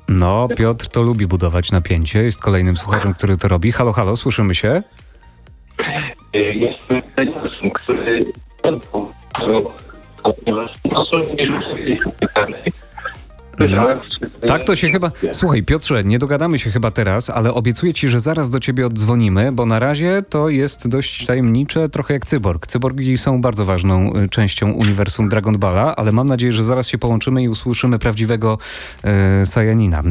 No, Piotr to lubi budować napięcie. Jest kolejnym słuchaczem, który to robi. Halo, halo, słyszymy się? Jestem seniorem, który Tak to się chyba... Słuchaj, Piotrze, nie dogadamy się chyba teraz, ale obiecuję ci, że zaraz do ciebie oddzwonimy, bo na razie to jest dość tajemnicze, trochę jak cyborg. Cyborgi są bardzo ważną częścią uniwersum Dragon Balla, ale mam nadzieję, że zaraz się połączymy i usłyszymy prawdziwego Saiyanina.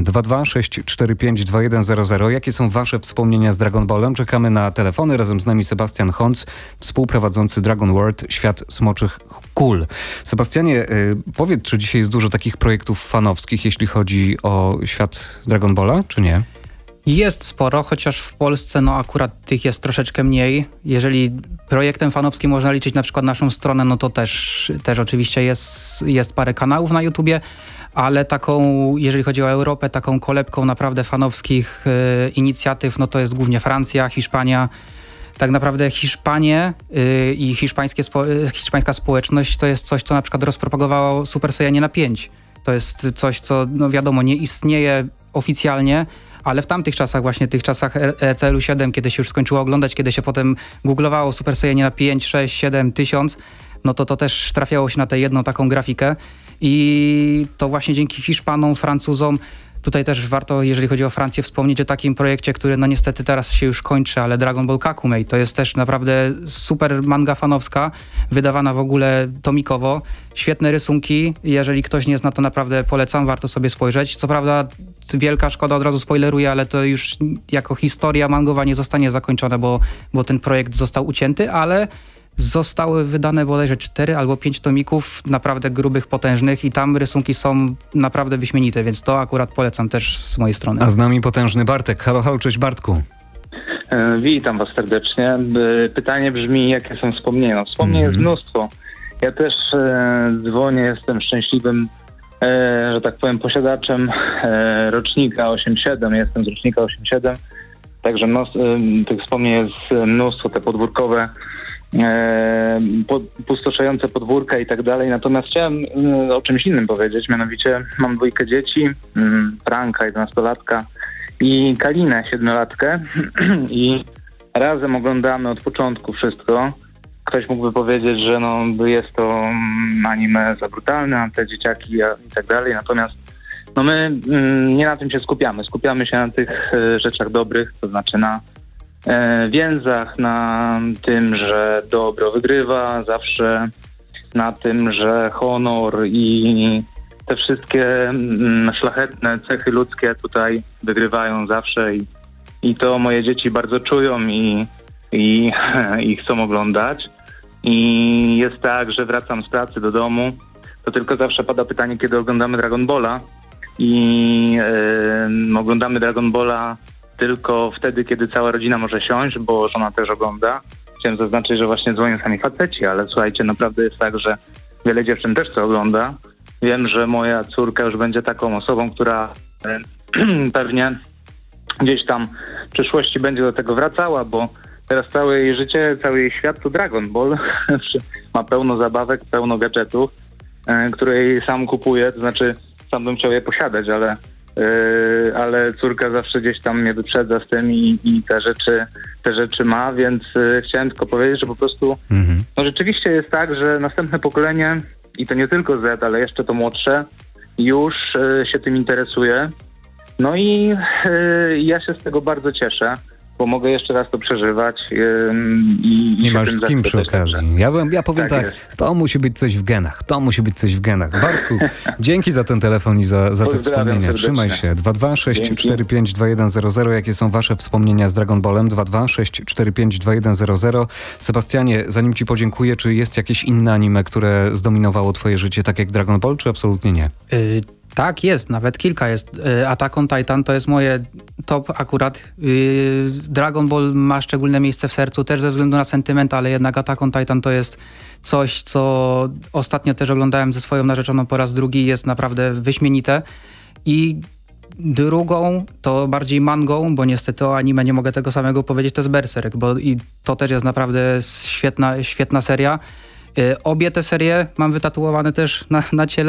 226452100. Jakie są wasze wspomnienia z Dragon Ballem? Czekamy na telefony. Razem z nami Sebastian Honc, współprowadzący Dragon World, Świat Smoczych Kul. Sebastianie, powiedz, czy dzisiaj jest dużo takich projektów fanowskich, jeśli chodzi o świat Dragon Balla, czy nie? Jest sporo, chociaż w Polsce akurat tych jest troszeczkę mniej. Jeżeli projektem fanowskim można liczyć na przykład naszą stronę, no to też oczywiście jest parę kanałów na YouTubie, ale taką, jeżeli chodzi o Europę, taką kolebką naprawdę fanowskich inicjatyw, no to jest głównie Francja, Hiszpania. Tak naprawdę Hiszpanie i hiszpańska społeczność to jest coś, co na przykład rozpropagowało Super Saiyanina 5. To jest coś, co wiadomo, nie istnieje oficjalnie, ale w tamtych czasach, właśnie tych czasach RTL-u 7, kiedy się już skończyło oglądać, kiedy się potem googlowało Super Saiyanina 5, 6, 7, 1000, no to też trafiało się na tę jedną taką grafikę i to właśnie dzięki Hiszpanom, Francuzom. Tutaj też warto, jeżeli chodzi o Francję, wspomnieć o takim projekcie, który niestety teraz się już kończy, ale Dragon Ball Kakumei to jest też naprawdę super manga fanowska, wydawana w ogóle tomikowo. Świetne rysunki, jeżeli ktoś nie zna, to naprawdę polecam, warto sobie spojrzeć. Co prawda wielka szkoda, od razu spoileruję, ale to już jako historia mangowa nie zostanie zakończone, bo ten projekt został ucięty, ale zostały wydane bodajże 4 albo 5 tomików naprawdę grubych, potężnych i tam rysunki są naprawdę wyśmienite, więc to akurat polecam też z mojej strony. A z nami potężny Bartek. Halo, halo, cześć Bartku. Witam was serdecznie. Pytanie brzmi, jakie są wspomnienia? Wspomnień jest mnóstwo. Ja też dzwonię, jestem szczęśliwym, że tak powiem, posiadaczem rocznika 8.7. Jestem z rocznika 8.7, także tych wspomnień jest mnóstwo, te podwórkowe, pustoszające podwórka i tak dalej. Natomiast chciałem o czymś innym powiedzieć, mianowicie mam 2 dzieci, Franka, 11-latka i Kalinę, 7-latkę i razem oglądamy od początku wszystko. Ktoś mógłby powiedzieć, że jest to anime za brutalne, a te dzieciaki i tak dalej, natomiast my nie na tym się skupiamy. Skupiamy się na tych rzeczach dobrych, to znaczy na więzach, na tym, że dobro wygrywa zawsze, na tym, że honor i te wszystkie szlachetne cechy ludzkie tutaj wygrywają zawsze i to moje dzieci bardzo czują i chcą oglądać. I jest tak, że wracam z pracy do domu, to tylko zawsze pada pytanie, kiedy oglądamy Dragon Balla i oglądamy Dragon Balla tylko wtedy, kiedy cała rodzina może siąść, bo żona też ogląda. Chciałem zaznaczyć, że właśnie dzwonią sami faceci, ale słuchajcie, naprawdę jest tak, że wiele dziewczyn też to ogląda. Wiem, że moja córka już będzie taką osobą, która pewnie gdzieś tam w przyszłości będzie do tego wracała, bo teraz całe jej życie, cały jej świat to Dragon Ball. Ma pełno zabawek, pełno gadżetów, które jej sam kupuje, to znaczy sam bym chciał je posiadać, ale córka zawsze gdzieś tam mnie wyprzedza z tym i te rzeczy ma, więc chciałem tylko powiedzieć, że po prostu rzeczywiście jest tak, że następne pokolenie, i to nie tylko Z, ale jeszcze to młodsze, już się tym interesuje. No i ja się z tego bardzo cieszę, bo mogę jeszcze raz to przeżywać. Nie masz z kim przy okazji. Ja powiem tak, to musi być coś w genach. Bartku, dzięki za ten telefon i za te wspomnienia. Serdecznie. Trzymaj się. 226452100. Jakie są wasze wspomnienia z Dragon Ballem? 226452100. Sebastianie, zanim ci podziękuję, czy jest jakieś inne anime, które zdominowało twoje życie, tak jak Dragon Ball, czy absolutnie nie? Tak, jest, nawet kilka jest. Attack on Titan to jest moje top akurat. Dragon Ball ma szczególne miejsce w sercu, też ze względu na sentyment, ale jednak Attack on Titan to jest coś, co ostatnio też oglądałem ze swoją narzeczoną po raz drugi, jest naprawdę wyśmienite. I drugą to bardziej mangą, bo niestety o anime nie mogę tego samego powiedzieć, to jest Berserk, bo i to też jest naprawdę świetna seria. Obie te serie mam wytatuowane też na ciele.